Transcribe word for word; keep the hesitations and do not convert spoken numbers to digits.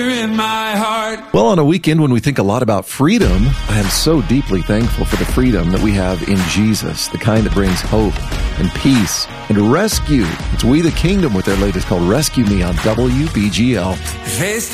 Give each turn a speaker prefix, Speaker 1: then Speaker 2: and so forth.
Speaker 1: in my heart.
Speaker 2: Well, on a weekend when we think a lot about freedom, I am so deeply thankful for the freedom that we have in Jesus, the kind that brings hope and peace and rescue. It's We the Kingdom with their latest called Rescue Me on W B G L.
Speaker 1: Face